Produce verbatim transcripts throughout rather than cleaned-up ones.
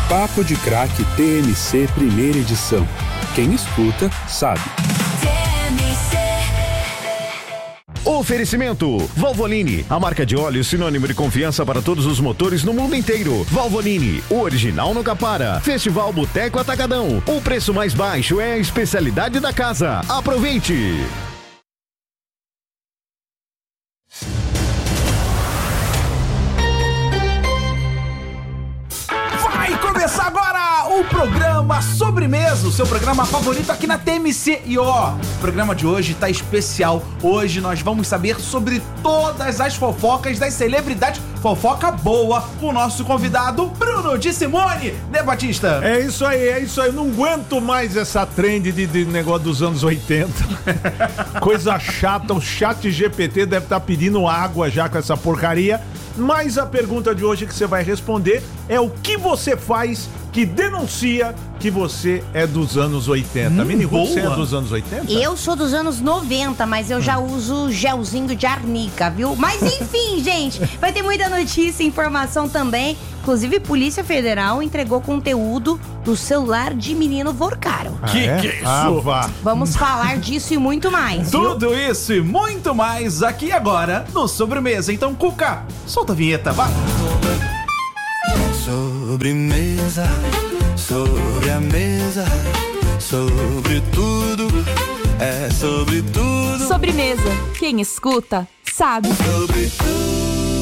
Papo de Craque T M C Primeira Edição. Quem escuta, sabe. Oferecimento Valvoline, a marca de óleo sinônimo de confiança para todos os motores no mundo inteiro. Valvoline, o original no Capara. Festival Boteco Atacadão, o preço mais baixo é a especialidade da casa. Aproveite! Vai começar agora o programa Sobremesa, o seu programa favorito aqui na T M C. E ó, o programa de hoje tá especial. Hoje nós vamos saber sobre todas as fofocas das celebridades. Fofoca boa com o nosso convidado Bruno de Simone, né, Batista? É isso aí, é isso aí. Eu não aguento mais essa trend de, de negócio dos anos oitenta. Coisa chata, o chat G P T deve estar pedindo água já com essa porcaria. Mas a pergunta de hoje que você vai responder é o que você faz que denuncia que você é dos anos oitenta. Hum, Mini Ruth, você é boa. dos anos oitenta? Eu sou dos anos noventa, mas eu já uso gelzinho de arnica, viu? Mas enfim, gente, vai ter muita notícia e informação também. Inclusive, Polícia Federal entregou conteúdo do celular de menino Vorcaro. Ah, Que é? que é isso? Ah, vá. Vamos falar disso e muito mais, viu? Tudo isso e muito mais aqui agora no Sobremesa. Então, Cuca, solta a vinheta, vá. Sobremesa, sobre a mesa, sobre tudo, é sobre tudo, Sobremesa. Quem escuta, sabe. sobre tudo.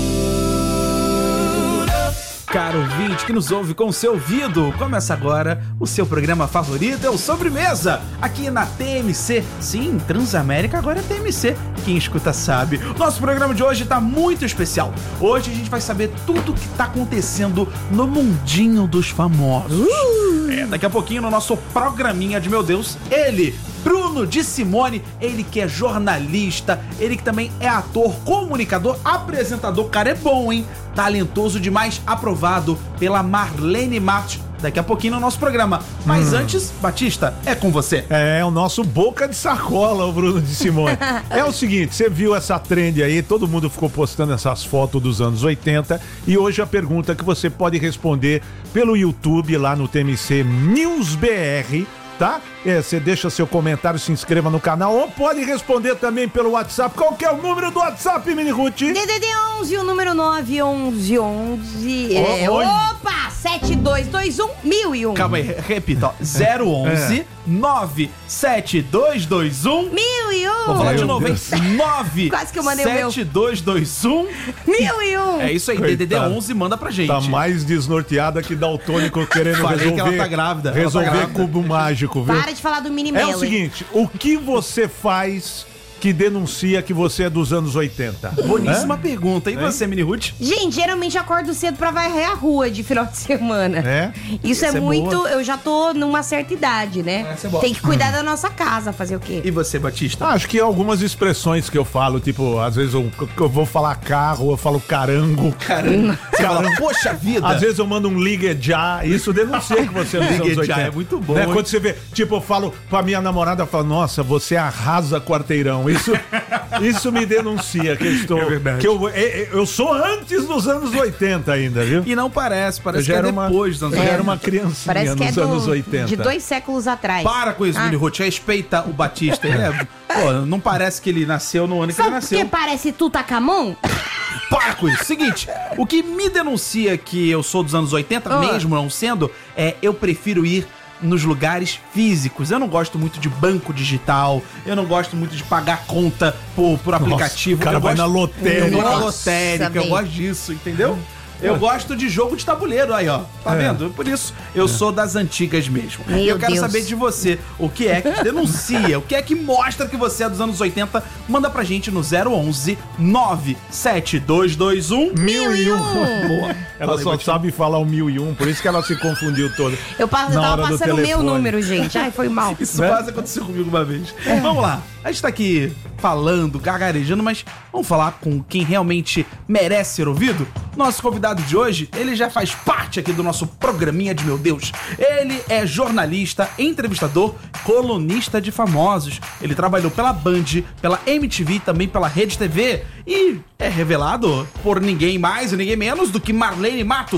Caro ouvinte que nos ouve com o seu ouvido, começa agora o seu programa favorito, é o Sobremesa, aqui na T M C. Sim, Transamérica agora é T M C, quem escuta sabe. Nosso programa de hoje tá muito especial. Hoje a gente vai saber tudo o que tá acontecendo no mundinho dos famosos. Uh! É, daqui a pouquinho no nosso programinha de meu Deus, ele... Bruno de Simone, ele que é jornalista, ele que também é ator, comunicador, apresentador, cara é bom, hein? Talentoso demais, aprovado pela Marlene Matos. Daqui a pouquinho no nosso programa. Mas hum. antes, Batista, é com você. É, o nosso boca de sacola, o Bruno de Simone. É o seguinte, você viu essa trend aí, todo mundo ficou postando essas fotos dos anos oitenta, e hoje a pergunta que você pode responder pelo YouTube, lá no T M C News B R, tá? É, você deixa seu comentário, se inscreva no canal, ou pode responder também pelo WhatsApp. Qual que é o número do WhatsApp, Mini Ruth? D D D onze, o número nove onze onze. Oh, é, oi. opa! sete dois dois um mil e um. Calma aí, repita, ó. zero onze nove sete dois dois um Mil e um. Vou falar de Meu novo, hein? Deus. nove Quase que eu mandei o meu. sete dois dois um Mil e um. É isso aí, D D D Coitado. onze, manda pra gente. Tá mais desnorteada que daltônico querendo Falei resolver. que ela tá grávida, ela tá Resolver grávida. cubo mágico, viu? Para de falar do mini É o Melo. seguinte, o que você faz que denuncia que você é dos anos oitenta? Boníssima pergunta. E você, Mini Ruth? Gente, geralmente acordo cedo pra varrer a rua de final de semana. É? Isso Essa é é muito... boa. Eu já tô numa certa idade, né? Essa é boa. Tem que cuidar da nossa casa, fazer o quê? E você, Batista? Ah, acho que algumas expressões que eu falo, tipo, às vezes eu, eu vou falar carro, eu falo carango. Caramba. Você fala, poxa vida. Às vezes eu mando um ligue já, isso denuncia que você é dos Ligue anos já, oitenta. é muito bom, Né? hein? Quando você vê, tipo, eu falo pra minha namorada, eu falo, nossa, você arrasa quarteirão. Isso, isso me denuncia que eu estou... É verdade. Que eu, eu, eu sou antes dos anos oitenta ainda, viu? E não parece, Eu parece que já é era uma, depois dos anos eu já era oitenta. uma criancinha Parece que é nos anos do, oitenta. de dois séculos atrás. Para com isso, Ah. Mini Ruth. Respeita o Batista. Ele é, pô, não parece que ele nasceu no ano que ele Sabe por que nasceu. parece Tutankhamon? Para com isso. Seguinte, o que me denuncia que eu sou dos anos oitenta, Ah. mesmo não sendo, é eu prefiro ir nos lugares físicos. Eu não gosto muito de banco digital, eu não gosto muito de pagar conta por, por aplicativo. o cara eu vai gosto, na lotérica. Eu vou na Nossa, lotérica, eu bem. gosto disso, entendeu? Eu gosto de jogo de tabuleiro aí, ó. Tá É. vendo? Por isso, eu sou das antigas mesmo. Meu E eu quero Deus. saber de você, o que é que te denuncia, o que é que mostra que você é dos anos oitenta, manda pra gente no zero onze nove sete dois dois um Mil e um. Boa. Ela Falei, só vou te- sabe falar o mil e um, por isso que ela se confundiu toda. Eu, passo, eu Na tava hora do passando o meu telefone. número, gente. Ai, foi mal. Isso Né? quase aconteceu comigo uma vez. Vamos lá. A gente tá aqui falando, gargarejando, mas vamos falar com quem realmente merece ser ouvido? Nosso convidado de hoje, ele já faz parte aqui do nosso programinha de meu Deus. Ele é jornalista, entrevistador, colunista de famosos. Ele trabalhou pela Band, pela M T V e também pela Rede T V. E é revelado por ninguém mais e ninguém menos do que Marlene Matos.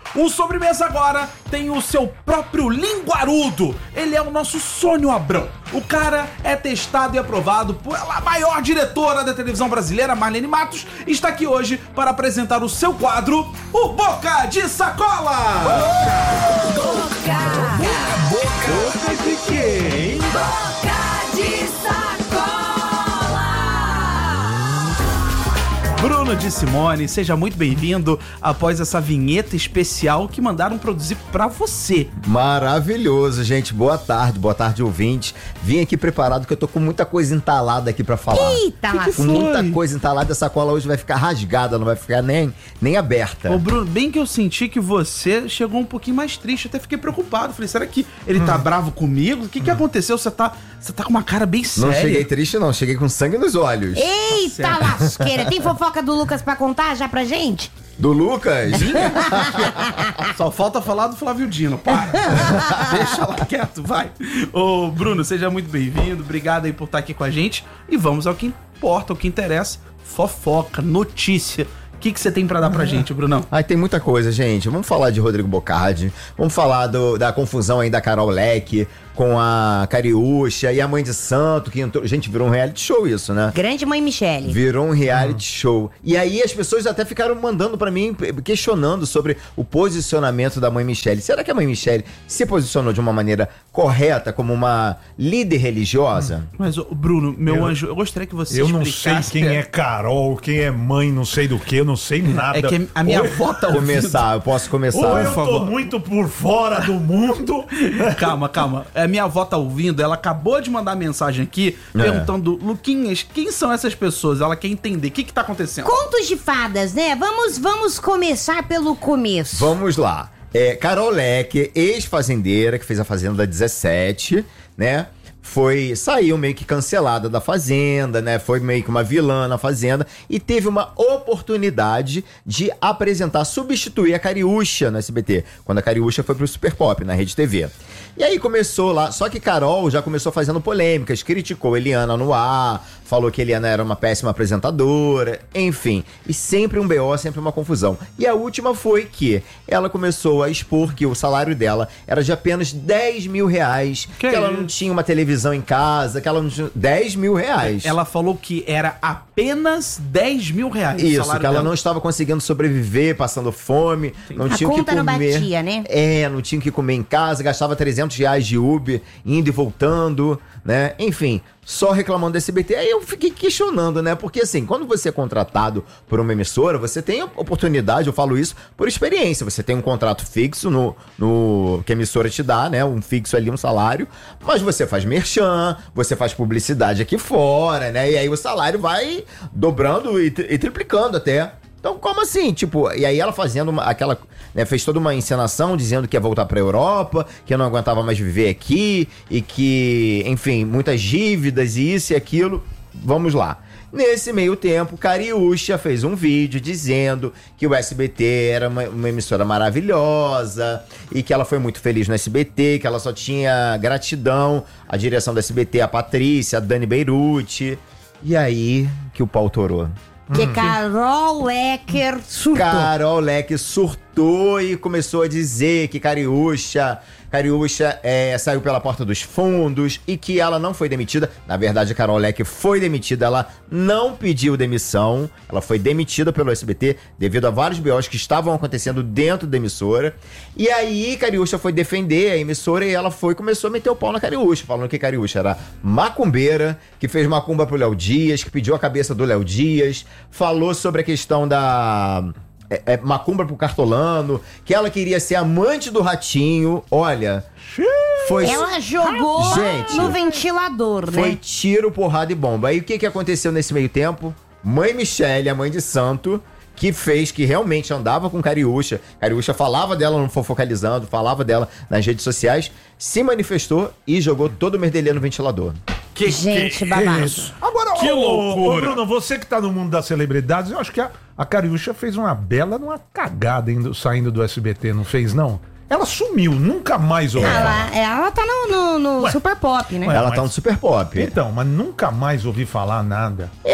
O Sobremesa agora tem o seu próprio linguarudo. Ele é o nosso Sônio Abrão. O cara é testado e aprovado pela maior diretora da televisão brasileira, Marlene Matos, e está aqui hoje para apresentar o seu quadro, o Boca de Sacola! Boca! Boca de quem? Boca de Sacola! Bruno de Simone, seja muito bem-vindo após essa vinheta especial que mandaram produzir pra você. Maravilhoso, gente. Boa tarde, boa tarde, ouvinte. Vim aqui preparado que eu tô com muita coisa entalada aqui pra falar. Eita, Que que Com foi? muita coisa entalada, a sacola hoje vai ficar rasgada, não vai ficar nem, nem aberta. Ô Bruno, bem que eu senti que você chegou um pouquinho mais triste, até fiquei preocupado. Falei, será que ele tá bravo comigo? O que que aconteceu? Você tá, você tá com uma cara bem séria. Não cheguei triste, não. Cheguei com sangue nos olhos. Eita lasqueira. Tem fofoca do Lucas pra contar já pra gente? Do Lucas? Só falta falar do Flávio Dino, para. Deixa lá quieto, vai. Ô, Bruno, seja muito bem-vindo. Obrigado aí por estar aqui com a gente. E vamos ao que importa, ao que interessa. Fofoca, notícia. O que que você tem pra dar pra gente, Brunão? Ai, tem muita coisa, gente. Vamos falar de Rodrigo Bocardi. Vamos falar do- da confusão aí da Carol Leque com a Cariúcha e a Mãe de Santo, que entrou... Gente, virou um reality show isso, né? Grande mãe Michele. Virou um reality show. E aí as pessoas até ficaram mandando pra mim, questionando sobre o posicionamento da Mãe Michele. Será que a Mãe Michele se posicionou de uma maneira correta, como uma líder religiosa? Mas, ô, Bruno, meu Eu- anjo, eu gostaria que você Eu não sei explicasse... quem é Carol, quem é mãe, não sei do que, eu não sei nada. É que a minha Ou- avó tá ouvindo. Começar, eu posso começar. Ou eu por tô favor. muito por fora do mundo. Calma, calma. A minha avó tá ouvindo, ela acabou de mandar mensagem aqui, É. perguntando, Luquinhas, quem são essas pessoas? Ela quer entender, o que que tá acontecendo? Contos de fadas, né? Vamos, vamos começar pelo começo. Vamos lá. É, Carol Leque, ex-fazendeira, que fez a Fazenda dezessete, né? Foi, saiu meio que cancelada da Fazenda, né? Foi meio que uma vilã na Fazenda e teve uma oportunidade de apresentar, substituir a Cariúcha no S B T, quando a Cariúcha foi pro Super Pop, na Rede T V. E aí começou lá, só que Carol já começou fazendo polêmicas, criticou Eliana no ar, falou que Eliana era uma péssima apresentadora, enfim. E sempre um B O, sempre uma confusão. E a última foi que ela começou a expor que o salário dela era de apenas dez mil reais, que, Que ela isso? não tinha uma televisão em casa, que ela não tinha... dez mil reais. Ela falou que era apenas dez mil reais. o Isso, salário que ela dela. não estava conseguindo sobreviver, passando fome, não A tinha o que conta não comer. batia, né? É, não tinha o que comer em casa, gastava trezentos reais de Uber, indo e voltando, né? Enfim, só reclamando do S B T. Aí eu fiquei questionando, né? Porque assim, quando você é contratado por uma emissora, você tem a oportunidade, eu falo isso por experiência, você tem um contrato fixo no, no que a emissora te dá, né? Um fixo ali, um salário, mas você faz merchan, você faz publicidade aqui fora, né? E aí o salário vai dobrando e, tri- e triplicando até. Então, como assim? Tipo, e aí ela fazendo uma- aquela, né, fez toda uma encenação dizendo que ia voltar pra Europa, que não aguentava mais viver aqui e que, enfim, muitas dívidas e isso e aquilo. Vamos lá. Nesse meio tempo, Cariúcha fez um vídeo dizendo que o S B T era uma, uma emissora maravilhosa e que ela foi muito feliz no S B T, que ela só tinha gratidão à direção do S B T, a Patrícia, a Dani Beirute. E aí que o pau torou. Que Carol Lecker surtou. Carol Leque surtou e começou a dizer que Cariúcha, Cariúcha é, saiu pela porta dos fundos e que ela não foi demitida. Na verdade, a Carol Leque foi demitida, ela não pediu demissão, ela foi demitida pelo S B T devido a vários B Os que estavam acontecendo dentro da emissora. E aí, Cariúcha foi defender a emissora e ela foi começou a meter o pau na Cariúcha, falando que Cariúcha era macumbeira, que fez macumba pro Léo Dias, que pediu a cabeça do Léo Dias, falou sobre a questão da... É, é, macumba pro Cartolano, que ela queria ser amante do Ratinho. Olha, foi, Ela jogou Gente, no ventilador, foi né? tiro, porrada e bomba. Aí o que, que aconteceu nesse meio tempo? Mãe Michele, a mãe de santo, que fez, que realmente andava com Cariúcha. Cariúcha falava dela no Fofocalizando, falava dela nas redes sociais, se manifestou e jogou todo o merdelê no ventilador. Que, Gente, que- babado. isso? Agora, Que ô, loucura. ô, Bruno, você que tá no mundo das celebridades, eu acho que a, a Cariúcha fez uma bela numa cagada indo, saindo do S B T, não fez, não? Ela sumiu, nunca mais ouvi falar. Ela, ela tá no, no, no Ué. Super Pop, né? Ué. Ela mas- tá no Super Pop. Então, mas nunca mais ouvi falar nada. É, eu,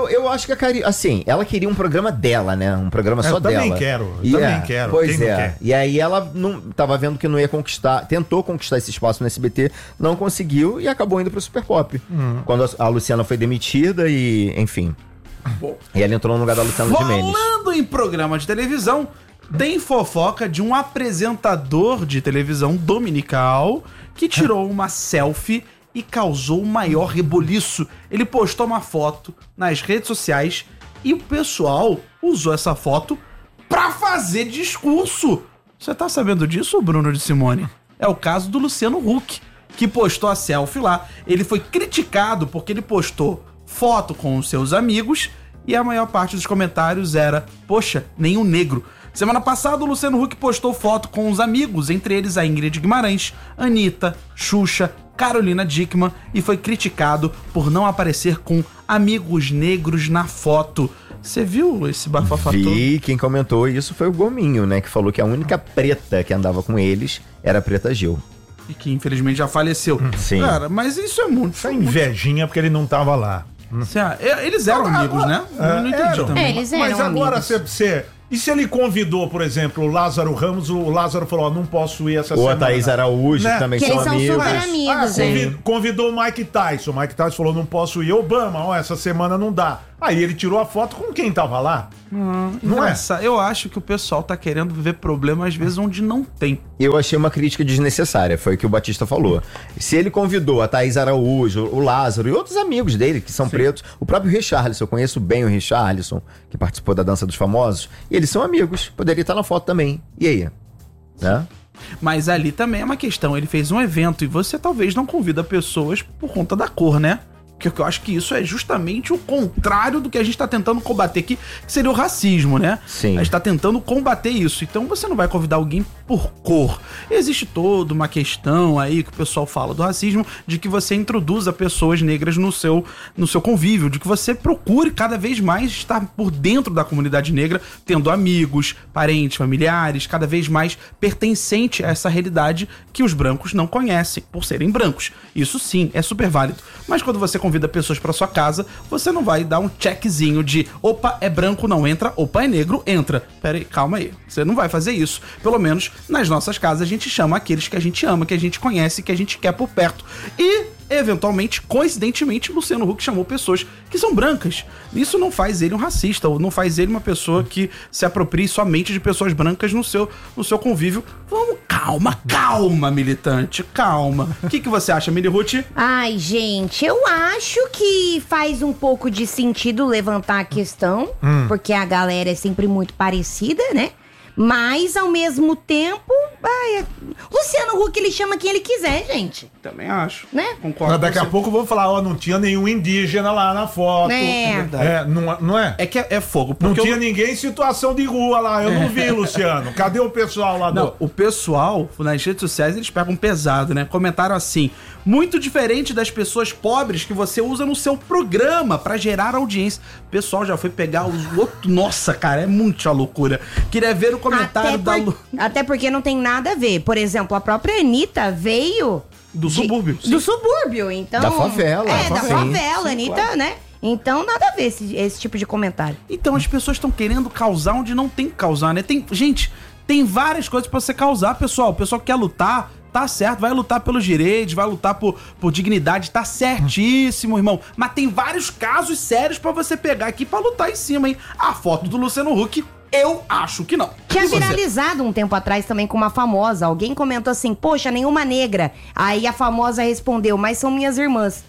eu, eu acho que a Cari... Assim, ela queria um programa dela, né? Um programa só eu dela. também quero, eu E também é, quero. Pois Quem não é. quer? E aí ela não tava vendo que não ia conquistar, tentou conquistar esse espaço no S B T, não conseguiu e acabou indo pro Super Pop. Hum. Quando a, a Luciana foi demitida e, enfim. Bom. E ela entrou no lugar da Luciana Gimenez. Falando em programa de televisão, tem fofoca de um apresentador de televisão dominical que tirou uma selfie e causou o maior reboliço. Ele postou uma foto nas redes sociais e o pessoal usou essa foto pra fazer discurso. Você tá sabendo disso, Bruno de Simone? É o caso do Luciano Huck, que postou a selfie lá. Ele foi criticado porque ele postou foto com os seus amigos e a maior parte dos comentários era: poxa, nenhum negro. Semana passada, o Luciano Huck postou foto com os amigos, entre eles a Ingrid Guimarães, Anitta, Xuxa, Carolina Dickmann, e foi criticado por não aparecer com amigos negros na foto. Você viu esse bafafá todo? Vi, quem comentou isso foi o Gominho, né? Que falou que a única preta que andava com eles era a Preta Gil. E que infelizmente já faleceu. Sim. Cara, mas isso é muito... Essa invejinha porque ele não tava lá. Cê- é, Eles eram Agora- amigos, né? Eu não entendi eram. também. É, eles eram Mas agora amigos. você, você... E se ele convidou, por exemplo, o Lázaro Ramos, o Lázaro falou, ó, não posso ir essa Ou a semana. Thaís Araújo, Né? que também Que são eles são amigos. super Ah, amigos, hein? convi- convidou o Mike Tyson. O Mike Tyson falou, não posso ir. Obama, ó, essa semana não dá. Aí ele tirou a foto com quem tava lá. Não é? Nossa, eu acho que o pessoal tá querendo ver problema às vezes onde não tem. Eu achei uma crítica desnecessária, foi o que o Batista falou. Se ele convidou a Thaís Araújo, o Lázaro e outros amigos dele, que são pretos, o próprio Richarlison, eu conheço bem o Richarlison, que participou da Dança dos Famosos, e eles são amigos, poderia estar na foto também. E aí? Né? Mas ali também é uma questão, ele fez um evento e você talvez não convida pessoas por conta da cor, né? Porque eu acho que isso é justamente o contrário do que a gente tá tentando combater aqui, que seria o racismo, né? Sim. A gente tá tentando combater isso. Então você não vai convidar alguém por cor. Existe toda uma questão aí que o pessoal fala do racismo, de que você introduza pessoas negras no seu, no seu convívio, de que você procure cada vez mais estar por dentro da comunidade negra, tendo amigos, parentes, familiares, cada vez mais pertencente a essa realidade que os brancos não conhecem, por serem brancos. Isso sim, é super válido. Mas quando você convida pessoas pra sua casa, você não vai dar um checkzinho de opa, é branco, não entra, opa, é negro, entra. Pera aí, calma aí. Você não vai fazer isso. Pelo menos nas nossas casas a gente chama aqueles que a gente ama, que a gente conhece, que a gente quer por perto. E, eventualmente, coincidentemente, Luciano Huck chamou pessoas que são brancas. Isso não faz ele um racista, ou não faz ele uma pessoa que se aproprie somente de pessoas brancas no seu, no seu convívio. Vamos, calma, calma, militante, calma. O que, que você acha, Mili Ruth? Ai, gente, eu acho que faz um pouco de sentido levantar a questão, porque a galera é sempre muito parecida, né? Mas, ao mesmo tempo, ai, é- Luciano Huck, ele chama quem ele quiser, gente. Também acho. Né? Concordo. Mas daqui com a você. pouco eu vou falar, ó, não tinha nenhum indígena lá na foto. É. É, não, não é? É que é, é fogo. Não Porque tinha eu- ninguém em situação de rua lá, eu não vi, Luciano. Cadê o pessoal lá do... Não, o pessoal, nas redes sociais, eles pegam pesado, né? Comentaram assim: muito diferente das pessoas pobres que você usa no seu programa pra gerar audiência. O pessoal já foi pegar os outros. Nossa, cara, é muita loucura. Queria ver o comentário Até, da por- Lu... até porque não tem nada a ver. Por exemplo, a própria Anitta veio... do de- subúrbio. Do subúrbio, então... Da favela. É, da Sim. favela, Sim, Anitta, claro. né? Então, nada a ver esse, esse tipo de comentário. Então as pessoas estão querendo causar onde não tem que causar, né? Tem, gente, tem várias coisas pra você causar, pessoal. O pessoal que quer lutar, tá certo, vai lutar pelos direitos, vai lutar por, por dignidade, tá certíssimo, irmão. Mas tem vários casos sérios pra você pegar aqui pra lutar em cima, hein? A foto do Luciano Huck, eu acho que não. Tinha E você? viralizado um tempo atrás também com uma famosa. Alguém comentou assim, poxa, nenhuma negra. Aí a famosa respondeu, mas são minhas irmãs.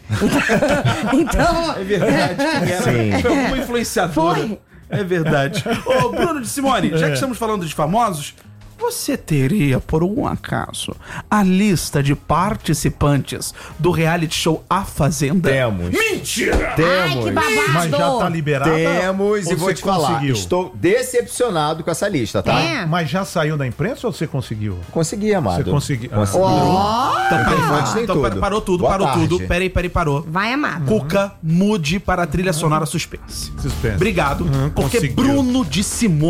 Então... É verdade, que era. Sim. Foi uma influenciadora. Foi. É verdade. Ô, Bruno de Simone, já que estamos falando de famosos, você teria, por algum acaso, a lista de participantes do reality show A Fazenda? Temos. Mentira! Ai, que Temos. babado! Mas já tá liberado? Temos, Ou e vou você te falar, conseguiu? estou decepcionado com essa lista, tá? É. Mas já saiu da imprensa ou você conseguiu? Consegui, amado. Você conseguiu. Consegui. Então, peraí, Fontes tem então, tudo. pera- parou tudo, Boa parou tarde. tudo. Peraí, peraí, parou. Vai, amado. Cuca, mude para a trilha sonora suspense. Suspense. Obrigado, Uhum, porque conseguiu. Bruno de Simone,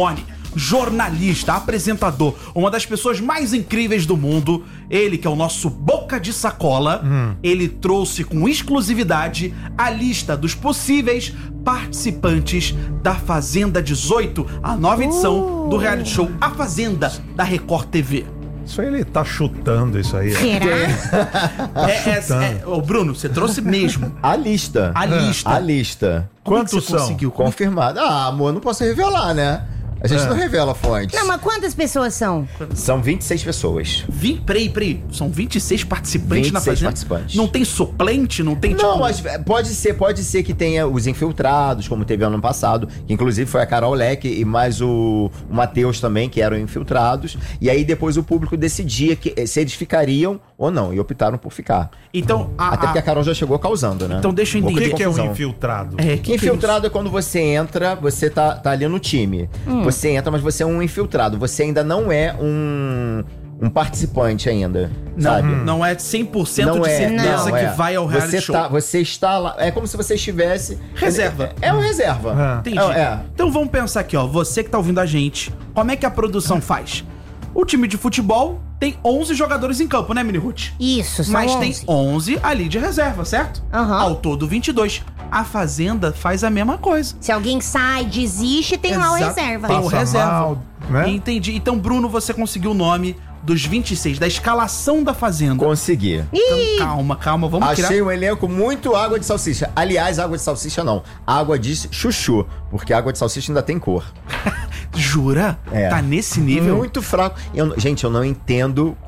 jornalista, apresentador, uma das pessoas mais incríveis do mundo, ele que é o nosso boca de sacola, hum. ele trouxe com exclusividade a lista dos possíveis participantes da Fazenda dezoito, a nova edição uh. do reality show A Fazenda da Record T V. Isso aí ele tá chutando isso aí. Será? É, é, é, ô Bruno, você trouxe mesmo. A lista. A lista. A lista. Quantos Como é que você são? conseguiu? Confirmado. Ah, amor, não posso revelar, né? A gente É. não revela fontes. Não, mas quantas pessoas são? São vinte e seis pessoas. Vim, peraí, peraí. São vinte e seis participantes na vinte e seis Fazenda? participantes. Não tem suplente? Não tem, Não, tipo... mas pode ser, pode ser que tenha os infiltrados, como teve ano passado, que inclusive foi a Carol Leque e mais o, o Matheus também, que eram infiltrados. E aí depois o público decidia que, se eles ficariam ou não, e optaram por ficar. Então, a, Até a- porque a Carol já chegou causando, né? Então deixa eu Um pouco O entender. de que, que é um confusão. infiltrado? É, que que é Infiltrado é quando você entra, você tá, tá ali no time. Você entra, mas você é um infiltrado. Você ainda não é um, um participante ainda, Não, sabe? não é cem por cento Não de é, certeza não que é. vai ao reality você show. Tá, você está lá. É como se você estivesse. Reserva. É, é um reserva. Ah. Entendi. É, é. Então vamos pensar aqui, ó. Você que tá ouvindo a gente, como é que a produção faz? O time de futebol tem onze jogadores em campo, né, Mini Ruth? Isso, são Mas onze. tem onze ali de reserva, certo? Aham. Ao todo, vinte e dois. A Fazenda faz a mesma coisa. Se alguém sai, desiste, tem lá o Exato. reserva. Tem o Passa reserva. mal, né? Entendi. Então, Bruno, você conseguiu o nome dos vinte e seis, da escalação da Fazenda. Consegui. Então, calma, calma, vamos Achei criar... um elenco muito água de salsicha. Aliás, água de salsicha não. Água de chuchu. Porque água de salsicha ainda tem cor. Jura? É. Tá nesse nível? Muito fraco. Eu- gente, eu não entendo